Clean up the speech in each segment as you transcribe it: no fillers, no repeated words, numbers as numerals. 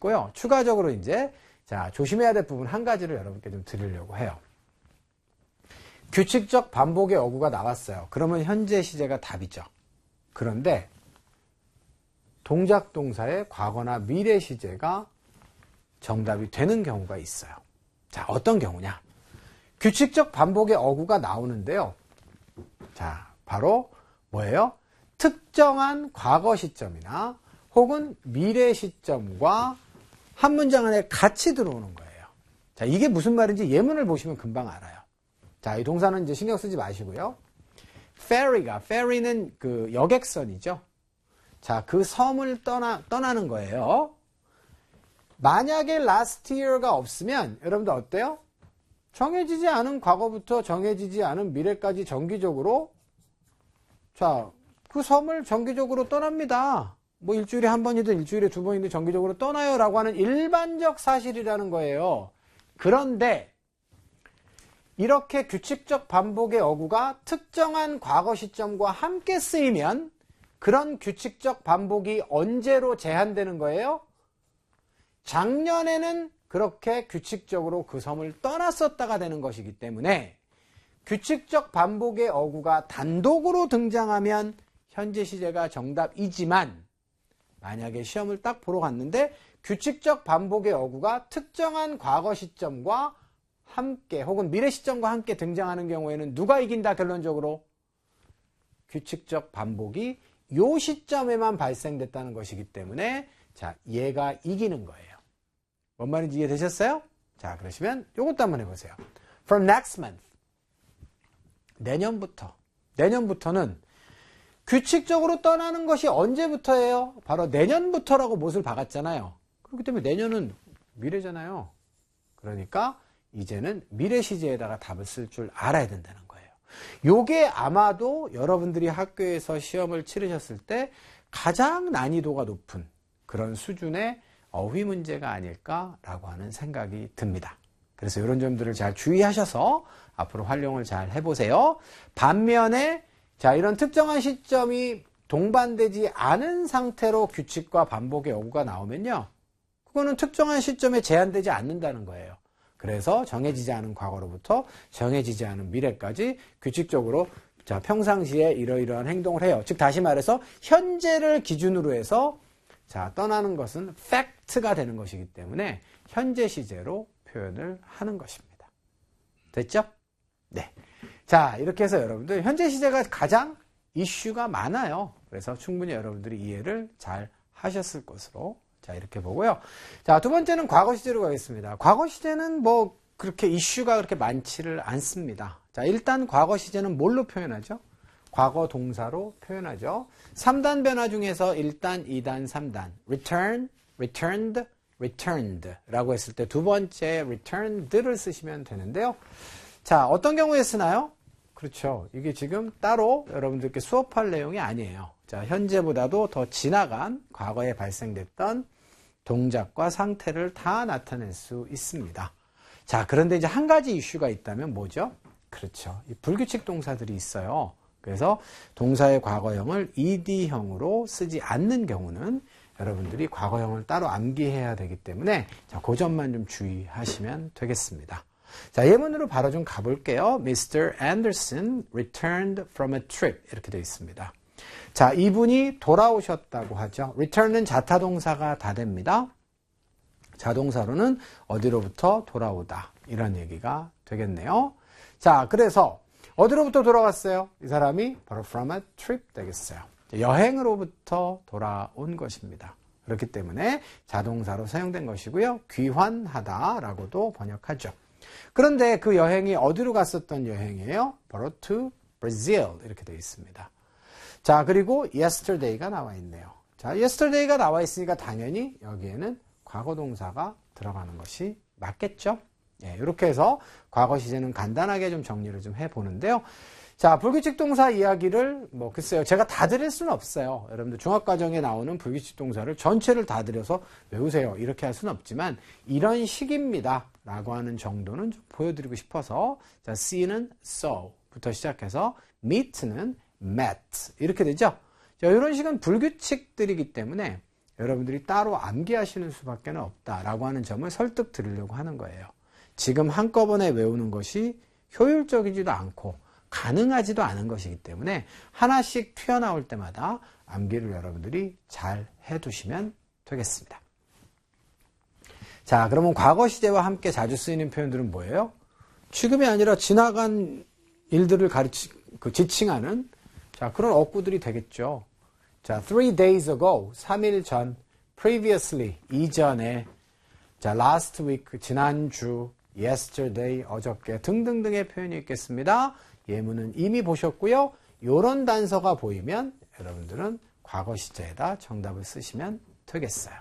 했고요. 추가적으로 이제 자, 조심해야 될 부분 한 가지를 여러분께 좀 드리려고 해요. 규칙적 반복의 어구가 나왔어요. 그러면 현재 시제가 답이죠. 그런데 동작 동사의 과거나 미래 시제가 정답이 되는 경우가 있어요. 자, 어떤 경우냐? 규칙적 반복의 어구가 나오는데요. 자, 바로 뭐예요? 특정한 과거 시점이나 혹은 미래 시점과 한 문장 안에 같이 들어오는 거예요. 자, 이게 무슨 말인지 예문을 보시면 금방 알아요. 자, 이 동사는 이제 신경 쓰지 마시고요. ferry는 그 여객선이죠. 자, 그 섬을 떠나는 거예요. 만약에 last year가 없으면 여러분들 어때요? 정해지지 않은 과거부터 정해지지 않은 미래까지 정기적으로 자, 그 섬을 정기적으로 떠납니다. 뭐 일주일에 한 번이든 일주일에 두 번이든 정기적으로 떠나요 라고 하는 일반적 사실이라는 거예요. 그런데 이렇게 규칙적 반복의 어구가 특정한 과거 시점과 함께 쓰이면 그런 규칙적 반복이 언제로 제한되는 거예요? 작년에는 그렇게 규칙적으로 그 섬을 떠났었다가 되는 것이기 때문에 규칙적 반복의 어구가 단독으로 등장하면 현재 시제가 정답이지만 만약에 시험을 딱 보러 갔는데 규칙적 반복의 어구가 특정한 과거 시점과 함께 혹은 미래 시점과 함께 등장하는 경우에는 누가 이긴다 결론적으로? 규칙적 반복이 요 시점에만 발생됐다는 것이기 때문에 자, 얘가 이기는 거예요. 뭔 말인지 이해되셨어요? 자, 그러시면 요것도 한번 해보세요. From next month. 내년부터는 규칙적으로 떠나는 것이 언제부터예요? 바로 내년부터라고 못을 박았잖아요. 그렇기 때문에 내년은 미래잖아요. 그러니까 이제는 미래 시제에다가 답을 쓸 줄 알아야 된다는 거예요. 요게 아마도 여러분들이 학교에서 시험을 치르셨을 때 가장 난이도가 높은 그런 수준의 어휘 문제가 아닐까라고 하는 생각이 듭니다. 그래서 이런 점들을 잘 주의하셔서 앞으로 활용을 잘 해보세요. 반면에 자, 이런 특정한 시점이 동반되지 않은 상태로 규칙과 반복의 어구가 나오면요. 그거는 특정한 시점에 제한되지 않는다는 거예요. 그래서 정해지지 않은 과거로부터 정해지지 않은 미래까지 규칙적으로 자, 평상시에 이러이러한 행동을 해요. 즉 다시 말해서 현재를 기준으로 해서 자, 떠나는 것은 팩트가 되는 것이기 때문에 현재 시제로 표현을 하는 것입니다. 됐죠? 네. 자, 이렇게 해서 여러분들 현재 시제가 가장 이슈가 많아요. 그래서 충분히 여러분들이 이해를 잘 하셨을 것으로 자, 이렇게 보고요. 자, 두 번째는 과거 시제로 가겠습니다. 과거 시제는 뭐 그렇게 이슈가 그렇게 많지를 않습니다. 자, 일단 과거 시제는 뭘로 표현하죠? 과거 동사로 표현하죠. 3단 변화 중에서 1단, 2단, 3단. return, returned, returned 라고 했을 때 두 번째 returned를 쓰시면 되는데요. 자, 어떤 경우에 쓰나요? 그렇죠. 이게 지금 따로 여러분들께 수업할 내용이 아니에요. 자, 현재보다도 더 지나간 과거에 발생됐던 동작과 상태를 다 나타낼 수 있습니다. 자, 그런데 이제 한 가지 이슈가 있다면 뭐죠? 그렇죠. 이 불규칙 동사들이 있어요. 그래서 동사의 과거형을 ed형으로 쓰지 않는 경우는 여러분들이 과거형을 따로 암기해야 되기 때문에 자, 그 점만 좀 주의하시면 되겠습니다. 자, 예문으로 바로 좀 가볼게요. Mr. Anderson returned from a trip 이렇게 되어 있습니다. 자, 이분이 돌아오셨다고 하죠. return은 자타동사가 다 됩니다. 자동사로는 어디로부터 돌아오다 이런 얘기가 되겠네요. 자, 그래서 어디로부터 돌아왔어요? 이 사람이 바로 from a trip 되겠어요. 여행으로부터 돌아온 것입니다. 그렇기 때문에 자동사로 사용된 것이고요. 귀환하다라고도 번역하죠. 그런데 그 여행이 어디로 갔었던 여행이에요? 바로 to Brazil 이렇게 되어 있습니다. 자, 그리고 yesterday가 나와 있네요. 자, yesterday가 나와 있으니까 당연히 여기에는 과거 동사가 들어가는 것이 맞겠죠? 예, 이렇게 해서 과거 시제는 간단하게 좀 정리를 좀 해보는데요. 자, 불규칙 동사 이야기를 뭐 글쎄요. 제가 다 드릴 수는 없어요. 여러분들 중학과정에 나오는 불규칙 동사를 전체를 다 드려서 외우세요. 이렇게 할 수는 없지만 이런 식입니다. 라고 하는 정도는 좀 보여드리고 싶어서 자, see는 saw부터 시작해서 meet는 met 이렇게 되죠. 자, 이런 식은 불규칙들이기 때문에 여러분들이 따로 암기하시는 수밖에 없다라고 하는 점을 설득 드리려고 하는 거예요. 지금 한꺼번에 외우는 것이 효율적이지도 않고 가능하지도 않은 것이기 때문에 하나씩 튀어나올 때마다 암기를 여러분들이 잘 해두시면 되겠습니다. 자, 그러면 과거 시제와 함께 자주 쓰이는 표현들은 뭐예요? 지금이 아니라 지나간 일들을 지칭하는 자, 그런 어구들이 되겠죠. 자, 3 days ago, 3일 전, previously, 이전에, 자, last week, 지난주, yesterday, 어저께 등등등의 표현이 있겠습니다. 예문은 이미 보셨고요. 이런 단서가 보이면 여러분들은 과거 시제에다 정답을 쓰시면 되겠어요.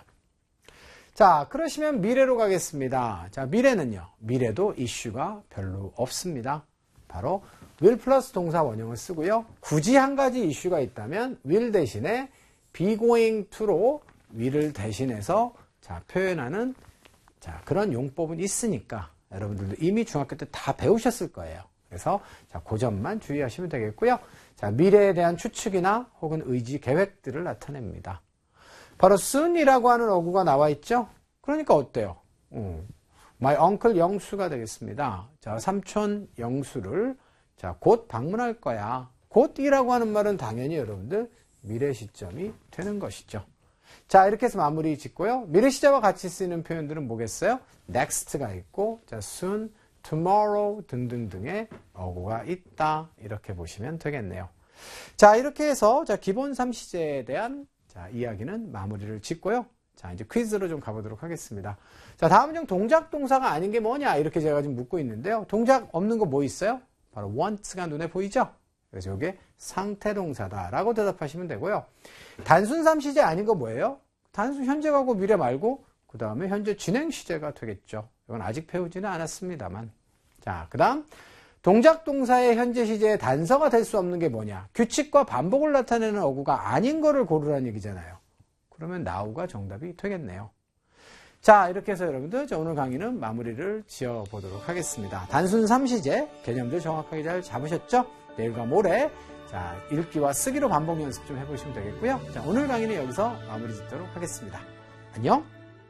자, 그러시면 미래로 가겠습니다. 자, 미래는요. 미래도 이슈가 별로 없습니다. 바로 will 플러스 동사 원형을 쓰고요. 굳이 한 가지 이슈가 있다면 will 대신에 be going to로 will을 대신해서 자, 표현하는 자, 그런 용법은 있으니까 여러분들도 이미 중학교 때 다 배우셨을 거예요. 그래서 자, 그 점만 주의하시면 되겠고요. 자, 미래에 대한 추측이나 혹은 의지, 계획들을 나타냅니다. 바로 soon이라고 하는 어구가 나와 있죠. 그러니까 어때요? My uncle 영수가 되겠습니다. 자, 삼촌 영수를 자, 곧 방문할 거야. 곧이라고 하는 말은 당연히 여러분들 미래 시점이 되는 것이죠. 자, 이렇게 해서 마무리 짓고요. 미래 시제와 같이 쓰이는 표현들은 뭐겠어요? next가 있고, 자, soon, tomorrow 등등등의 어구가 있다. 이렇게 보시면 되겠네요. 자, 이렇게 해서 자, 기본 3시제에 대한 자, 이야기는 마무리를 짓고요. 자, 이제 퀴즈로 좀 가보도록 하겠습니다. 자, 다음 중 동작 동사가 아닌 게 뭐냐? 이렇게 제가 지금 묻고 있는데요. 동작 없는 거 뭐 있어요? 바로 want가 눈에 보이죠? 그래서 이게 상태 동사다라고 대답하시면 되고요. 단순 3시제 아닌 거 뭐예요? 단순 현재하고 미래 말고 그 다음에 현재 진행 시제가 되겠죠. 이건 아직 배우지는 않았습니다만. 자, 그 다음 동작 동사의 현재 시제의 단서가 될 수 없는 게 뭐냐? 규칙과 반복을 나타내는 어구가 아닌 거를 고르라는 얘기잖아요. 그러면 now가 정답이 되겠네요. 자, 이렇게 해서 여러분들 오늘 강의는 마무리를 지어보도록 하겠습니다. 단순 3시제 개념들 정확하게 잘 잡으셨죠? 내일과 모레 자, 읽기와 쓰기로 반복 연습 좀 해보시면 되겠고요. 자, 오늘 강의는 여기서 마무리 짓도록 하겠습니다. 안녕!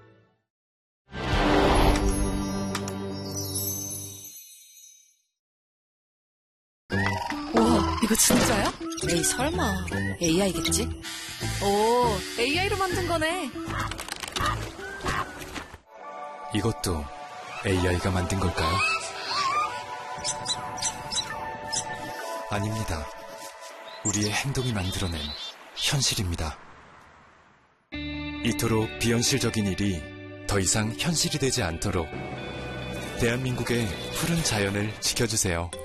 우와, 이거 진짜야? 에이, 설마. AI겠지? 오, AI로 만든 거네. 이것도 AI가 만든 걸까요? 아닙니다. 우리의 행동이 만들어낸 현실입니다. 이토록 비현실적인 일이 더 이상 현실이 되지 않도록 대한민국의 푸른 자연을 지켜주세요.